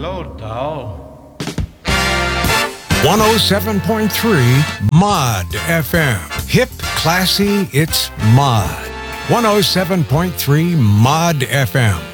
Lotao. 107.3 Mod FM. Hip, classy, it's Mod. 107.3 Mod FM.